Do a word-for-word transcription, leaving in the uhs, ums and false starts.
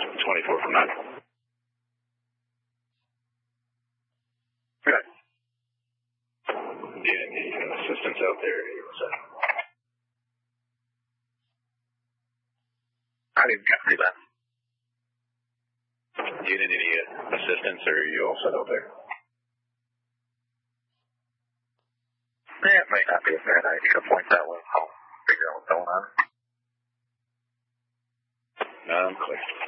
twenty-four from nine. Good. Do you need any assistance out there? I didn't get through that. Do you need any uh, assistance, or are you all set out there? Yeah, it might not be a bad idea to point that way. I'll figure out what's going on. No, I'm clear.